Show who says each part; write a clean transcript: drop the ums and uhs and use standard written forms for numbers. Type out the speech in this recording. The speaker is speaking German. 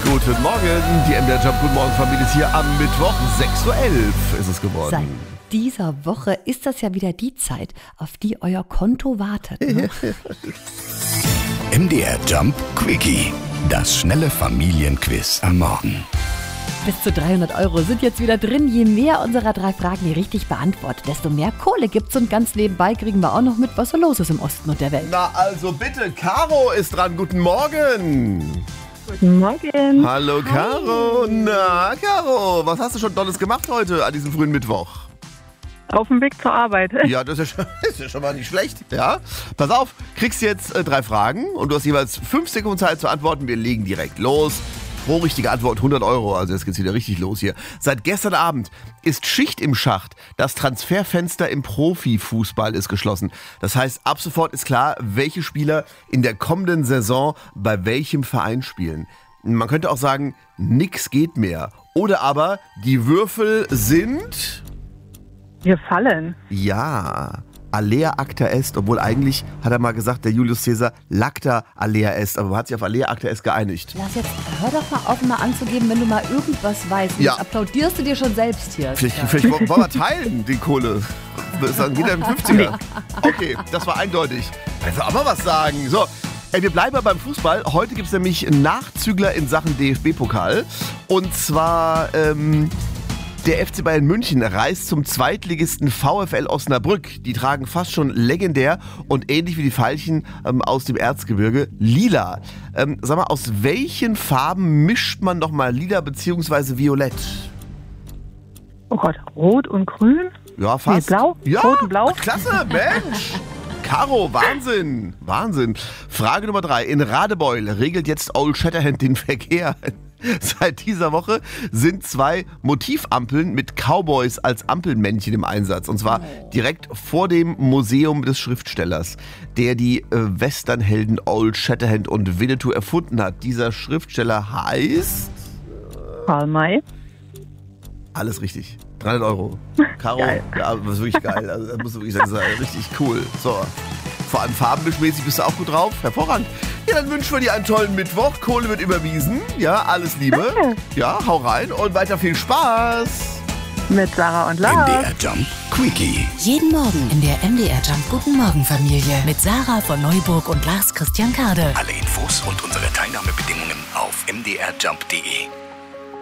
Speaker 1: Guten Morgen, die MDR Jump Guten Morgen Familie ist hier am Mittwoch, 6.11 Uhr ist es geworden.
Speaker 2: Seit dieser Woche ist das ja wieder die Zeit, auf die euer Konto wartet. Ne?
Speaker 3: MDR Jump Quickie, das schnelle Familienquiz am Morgen.
Speaker 2: Bis zu 300 € sind jetzt wieder drin. Je mehr unserer 3 Fragen ihr richtig beantwortet, desto mehr Kohle gibt's. Und ganz nebenbei kriegen wir auch noch mit, was so los ist im Osten und der Welt.
Speaker 1: Na also bitte, Caro ist dran. Guten Morgen.
Speaker 4: Guten Morgen.
Speaker 1: Hallo Caro. Na Caro, was hast du schon Tolles gemacht heute an diesem frühen Mittwoch?
Speaker 4: Auf dem Weg zur Arbeit.
Speaker 1: Ja, das ist ja schon mal nicht schlecht. Ja? Pass auf, kriegst jetzt 3 Fragen und du hast jeweils 5 Sekunden Zeit zu antworten. Wir legen direkt los. Pro richtige Antwort 100 €, also jetzt geht's wieder richtig los hier. Seit gestern Abend ist Schicht im Schacht. Das Transferfenster im Profifußball ist geschlossen. Das heißt, ab sofort ist klar, welche Spieler in der kommenden Saison bei welchem Verein spielen. Man könnte auch sagen, nix geht mehr. Oder aber, die Würfel sind...
Speaker 4: Wir fallen.
Speaker 1: Ja, alea acta est, obwohl eigentlich hat er mal gesagt, der Julius Caesar, lacta alea est, aber man hat sich auf alea acta est geeinigt.
Speaker 2: Lass jetzt, hör doch mal auf, mal anzugeben, wenn du mal irgendwas weißt.
Speaker 1: Ja.
Speaker 2: Jetzt applaudierst du dir schon selbst hier.
Speaker 1: Vielleicht wollen wir teilen, die Kohle. Das ist dann wieder im 50er. Okay, das war eindeutig. Ich will auch mal was sagen. So, wir bleiben mal beim Fußball. Heute gibt es nämlich Nachzügler in Sachen DFB-Pokal. Und zwar... Der FC Bayern München reist zum Zweitligisten VfL Osnabrück. Die tragen fast schon legendär und ähnlich wie die Veilchen aus dem Erzgebirge lila. Sag mal, aus welchen Farben mischt man nochmal lila bzw. violett?
Speaker 4: Oh Gott, rot und grün?
Speaker 1: Ja, fast.
Speaker 4: Nee, blau?
Speaker 1: Ja,
Speaker 4: Rot und blau?
Speaker 1: Klasse, Mensch. Caro, Wahnsinn. Wahnsinn. Frage Nummer 3. In Radebeul regelt jetzt Old Shatterhand den Verkehr. Seit dieser Woche sind 2 Motivampeln mit Cowboys als Ampelmännchen im Einsatz. Und zwar direkt vor dem Museum des Schriftstellers, der die Westernhelden Old Shatterhand und Winnetou erfunden hat. Dieser Schriftsteller heißt...
Speaker 4: Karl May.
Speaker 1: Alles richtig. 300 €. Caro,
Speaker 4: Geil.
Speaker 1: ja, das ist wirklich geil. Also, das muss wirklich sagen, das ist richtig cool. So. Vor allem farbenmischmäßig bist du auch gut drauf. Hervorragend. Ja, dann wünschen wir dir einen tollen Mittwoch. Kohle wird überwiesen. Ja, alles Liebe.
Speaker 4: Danke.
Speaker 1: Ja, hau rein und weiter viel Spaß.
Speaker 4: Mit Sarah und Lars.
Speaker 3: MDR Jump Quickie.
Speaker 5: Jeden Morgen in der MDR Jump Guten Morgen Familie mit Sarah von Neuburg und Lars Christian Kade.
Speaker 3: Alle Infos und unsere Teilnahmebedingungen auf mdrjump.de.